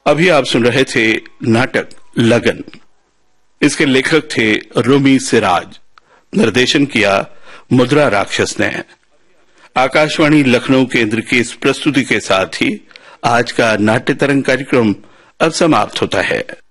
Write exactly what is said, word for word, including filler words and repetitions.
अभी आप सुन रहे थे नाटक लगन। इसके लेखक थे रूमी सिराज। निर्देशन किया मुद्रा राक्षस ने। आकाशवाणी लखनऊ केंद्र की इस प्रस्तुति के साथ ही आज का नाट्य तरंग कार्यक्रम अब समाप्त होता है।